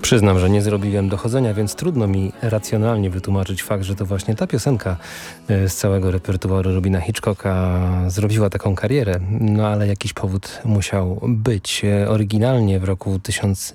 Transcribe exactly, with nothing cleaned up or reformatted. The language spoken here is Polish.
Przyznam, że nie zrobiłem dochodzenia, więc trudno mi racjonalnie wytłumaczyć fakt, że to właśnie ta piosenka z całego repertuaru Robina Hitchcocka zrobiła taką karierę. No ale jakiś powód musiał być. Oryginalnie w roku tysiąc